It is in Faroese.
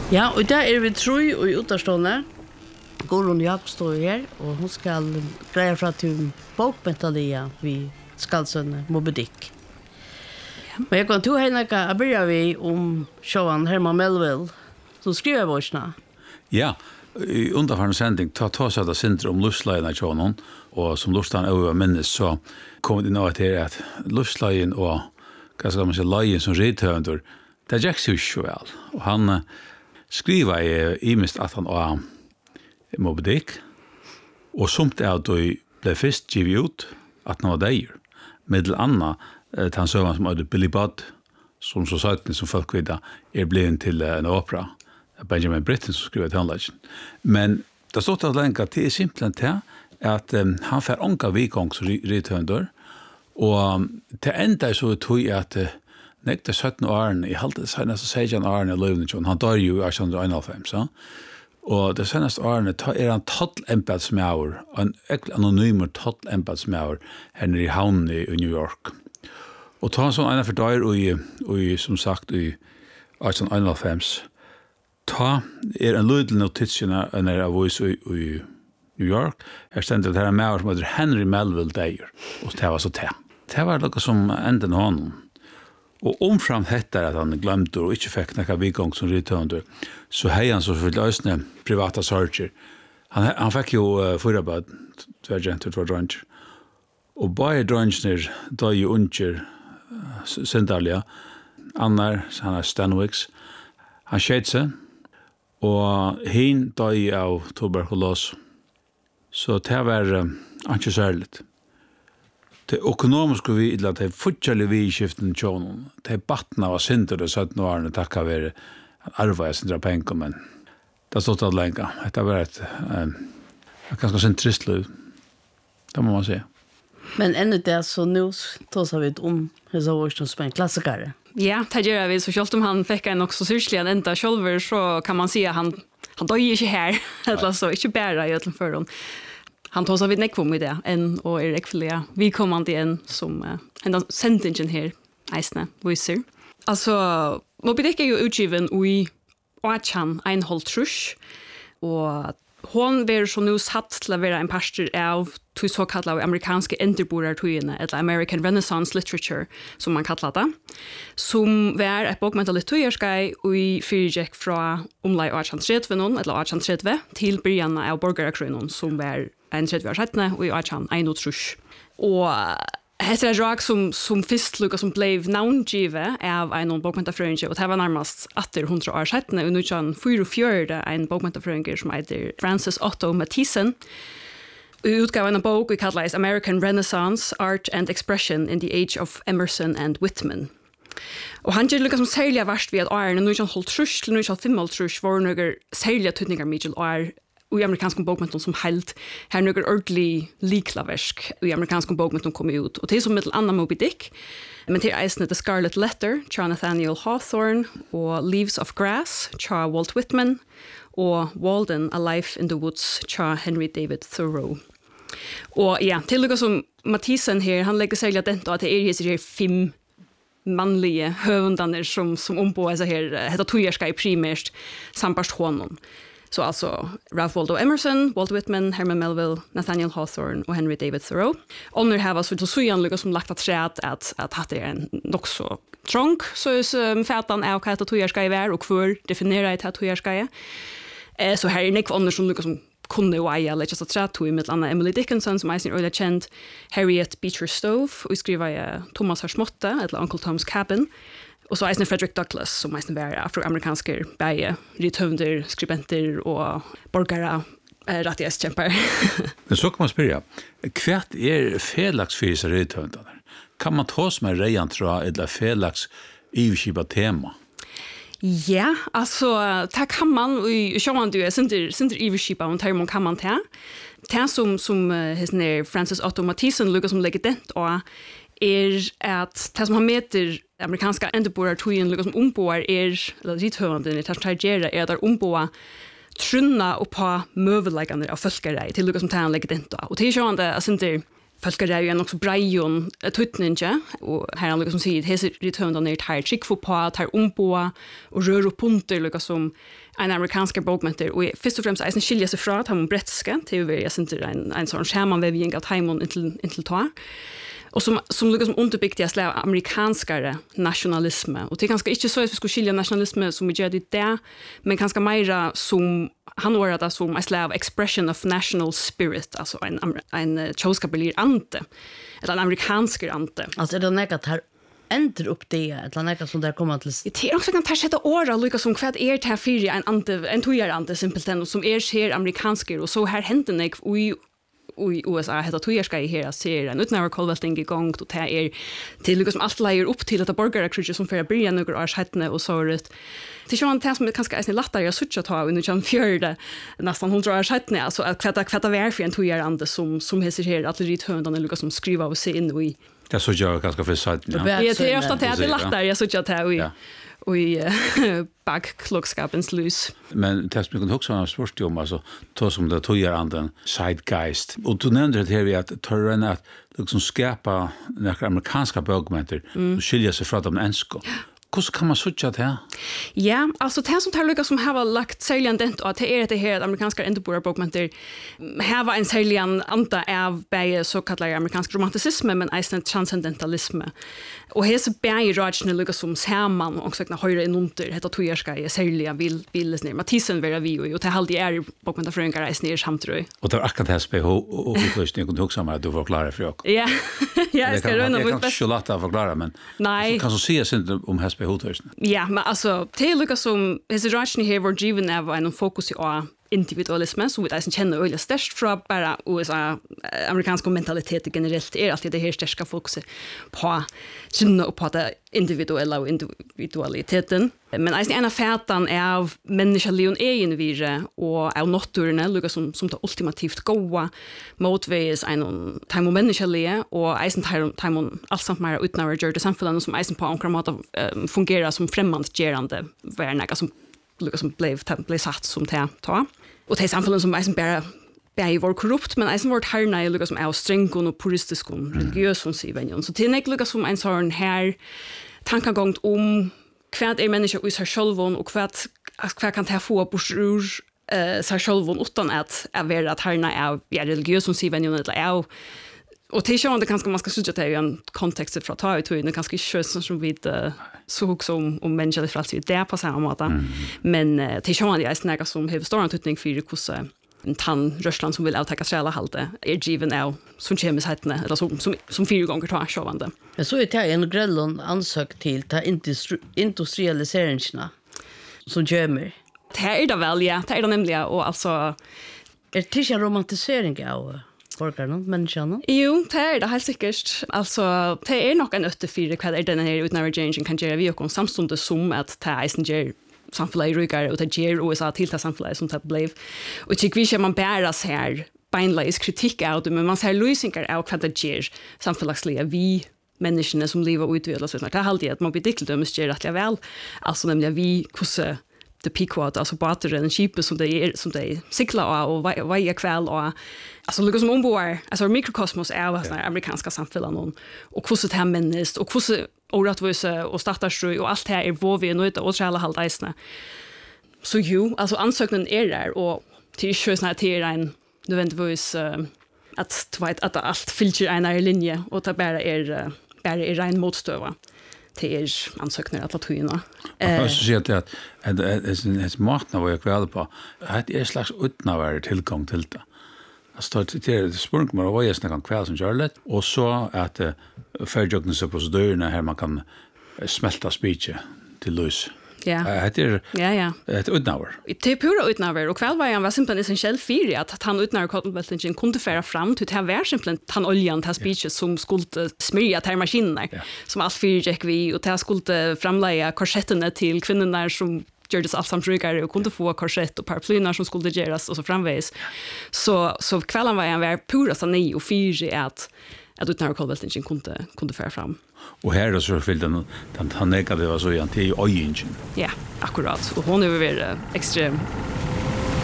Ja, og der vi tror og utstående. Gorun Jakstå her, og hun skal greie fra til bokmentalia vi skal sønne Moby Dick. Men jeg kan to henne jeg begynner vi om sjåan Herman Melville, som skriver vorsna. Ja, i underfarende sending ta seg av Sintra om luftslagen av sjånen, og som luftslagen over minnes, så kom det nå til at luftslagen og hva skal man si, lagen som redtøvender, det gikk seg ikke vel. Og han skriver i minst at han var Moby Dick, og somt av det ble først givet ut at han var deir. Middel anna, han søvann som hadde Billy Budd, som så sagt som folk vet blevet til en opera. Benjamin Britten som skriver til anleggen. Men det stod til lenge at det simpelthen til at han får ånga vikong som rithønder, og til enda så tog jeg at nekta 17 årene, jeg halte det seneste 16 årene i Løvnitjon, han dør jo i 1891, så. Og det seneste årene han 12 embedsmauer, en anonymer 12 embedsmauer her nere i havnen i New York. Og ta sånn ene for dør og som sagt i 1891, ta en lydel notitsjene nere av oss i New York, her stendte det her mauer som heter Henry Melville Deir, og det var så det. Det var noe som enden honom. Og omfram dette at han glemte og ikke fikk noen vikong som rithønder, så hei han så selvfølgelig øsne privata sorger. Han fikk jo forarbeid, tverrjenter, tverrdranger. Og bare dranger da jo unger Sindalia, Annar, han Stanwix, han skjedde seg, og hin da av tuberkulos. Så det var ikke særligt. Det økonomiske vi, eller det fortsatte vi i skiften tjånen, det battene av sinter det 17 årene takket være arva jeg sinter av penger, men det stod til lenge. Det var et ganske sintrist liv. Det må man si. Men ännu det så nu tar vi om hesa årsdagen som en klassiker. Ja, det gjør vi. Så selv om han fikk en også syrslig en enda sjølver, så kan man si at han døg ikke her. Altså, ikke bare i øtlen for henne. Han tar seg vidt nekvom i det, og rekvillig vi kommande igjen som enda sendingen her, eisne, viser. Altså, Moby Dick jo utgiven i 1891, og hon var så nu satt til å være en pastor av de såkallade amerikanske enterborartøyene, eller American Renaissance Literature, som man kallar det, som var et bokmentalt tøyerskei i fyrtjekk fra omlai 1830, eller 1830, til begynnelsen av borgerakrøyene, som var en 30-årshettene, og i 1831. Og heter det rak som først lukket som ble navngivet av en bokmentafrøynge, og det var nærmest etter 100 år settene, og nå kan 44 en bokmentafrøynge som heter Francis Otto Mathisen. Og utgav en bok vi kallet American Renaissance, Art and Expression in the Age of Emerson and Whitman. Og han gjør lukket som særlig verst ved at årene, nå kan holdt trus til nå kan 5 trus, var noen særlig tydninger mye år, og i amerikanske bokmenton som helt her noen ordentlig liklaversk i amerikanske bokmenton kom ut. Og det som mitt annet Moby Dick, men til eisene The Scarlet Letter, fra Nathaniel Hawthorne, og Leaves of Grass, fra Walt Whitman, og Walden, A Life in the Woods, fra Henry David Thoreau. Og ja, til noe som Mathisen her, han legger særlig at det her 5 mannlige høvendene som ombår seg her, heter togjerska i primært sambarst honom. Så alltså Ralph Waldo Emerson, Walt Whitman, Herman Melville, Nathaniel Hawthorne och Henry David Thoreau. Och nu har vi så så som lagt att säga att det är en nog så trång så är fätan är vad det ska vara och för definiera det hur ska är. Så här är Nick Anders som Lucas som kunde ju eller just att säga till med Anna Emily Dickinson som är sin early känd, Harriet Beecher Stowe och skriver Thomas Harsmotte eller Uncle Tom's Cabin. Och så Eisner Frederick Douglass som Eisner var afroamerikanska bäge, rithövnder, skribenter och borgare rättighetskämpar. Men så kan man spyrja, kvärt felax för sig rithövndar? Kan man ta som rejan tror eller felax ivskipa tema? Ja, alltså det kan man och så man du är synter ivskipa och termon kan man ta. Det som Francis Otto Mathisen Lucas som lägger det och att det som han mäter amerikanska enterborartøyen liksom ombåar eller rithøvenden i Tartargera där ombåa trunna och på möveläggande av folkare till liksom han lägger det då. Och det är ju inte Folk är ju också brajon tutninge och här han liksom säger hese return ner till chick for på tar på och rör upp punkter liksom som en amerikanska bokmenter och först och främst är en skilja sig från att han bretska till vi är inte en sån skärman vi inga time intill ta och som liksom underbyggt jag slä amerikanska nationalism och det ganska inte så att vi skulle skilja nationalism som vi gör det där men ganska mera som han var det som en slav expression of national spirit alltså en choskabelir ante eller en amerikansk ante alltså det nägat här ändrar upp det eller nägat som där kommer till det är också kan ta sätta åra lika som kvad är det här fyra en tojar ante simpelt ändå som är ser amerikansk och så här händer det i USA heter tojarska i hela serien utan att kolla ting igång och ta till liksom allt lägger upp till att borgarakriget som för början några år sedan och så det är ju en test som kanske är lättare att switcha ta under kan fjärde nästan 100 år sedan alltså att kvätta vär för en tojarande som heter här att det höndan eller som skriva och se in i det så jag ganska för sagt ja det är ofta det är lättare jag switcha ta och backklokskapens lys. Men det som jag kan också ha spurt om, alltså, to som det tojar anden zeitgeist. Och du nämnde det här vid att törren att liksom skapa några amerikanska bögmenter och skilja sig från de enska. Hur kan man söka det här? Ja, alltså det som tar lyckas som har lagt säljan dent och att det är här amerikanska enterborarbokmenter här var en säljan anta av bäge så kallad amerikansk romanticism men även transcendentalism. Och här så bäge rajne lyckas som samman och så höra in under heter tojarska i sälja vill ner Mathisen vara vi och det halde är bokmenter för en reis ner samtrö. Och det är akkurat det SPH och utlösning kunde också med att du förklarar för jag. Ja. Jag ska röna mitt bäst. Jag kan inte lätta förklara men nej. Kan så se sen om SPH hotörsen. Ja, men alltså det är lyckas som hesirachni här var given av en fokus på individualism så vid att känna öliga störst från bara USA amerikanska mentalitet generellt är alltid det här starka fokuset på känna och på det individuella och individualiteten men alltså en av fätan av människolion egen vire och av naturen lukar som det ultimativt goda motvägs en time människolige och eisen time allsamt mer utnära gör det samfunnet som eisen på ankra fungerar som främmande värna som liksom blev satt som ta och det samfunnet som eisen bara var korrupt men eisen var härna lukar som är strängkon och puristiskon religiöson siven så det är lukar som en sån här tankegång om kvad människa i sig självon och kvad kan ta få bort sig självon utan att vara att härna är religiöson siven eller är och det är ju ganska man ska söka det i en kontext för att ta ut det ganska schysst som vid så också om människor för att det på samma sätt men det är ju nästan som har stor antydning för hur en tann Ryssland som vill avtäcka själva halte given av som kemiskt hettne eller som 4 gånger tar sjövande. Men så är det en grellon ansökt till ta industrialiseringen som gömmer. Det är det väl ja, det är det nämligen och alltså är det en romantisering av borgarna, människorna? Jo, det är det helt säkert. Alltså, det är nog en 84 kvad är den här utnära changen kan göra vi och samstundes som att det är ger samhället ryggar och det ger USA till det samhället som det blev. Och tycker vi att man bäras här beinleis kritik av det, men man ser lösningar av vad det ger samhällsliga vi människorna som lever utveckla så där halt jag att man blir dikteldöms ger rätt väl. Alltså nämligen vi kusse the pequod alltså båten skipet som det cykla och varje kväll och alltså lukar som ombord alltså mikrokosmos är vad såna amerikanska samhällen och hur så det här människt och hur så orättvisa och startarströj och allt det här är vad vi är nöjda och alla halt isna så ju alltså ansökningen är där och till sjösna till en nödvändigtvis att allt fyller en linje och det bara är ren motstöva till ansökningar att tyna. Jag så ser att det smartna vad jag kväll på att är slags utnavär tillgång till det. Alltså det språng man vad jag snackar kväll som Charlotte och så att förjognes procedurerna här man kan smälta speech till lus. Ja. Ja. Ett utnavär. Det är pura utnavär och kvällvägen var simpelt essentiell för att han utnavär Cottonbeltingen kunde föra fram till det var simpelt han oljan till speeches som skulle smörja till maskiner som allt för vi och det skulle framlägga korsetterna till kvinnorna som gjordes allt samtrygare och kunde få korsett och paraplynar som skulle göras och så framvägs. Så kvällen var pura sanning och fyra att utnavär Cottonbeltingen kunde föra fram. Och här då så fyllde den negativa så igen till ojingen. Ja, akkurat. Och hon är väl extremt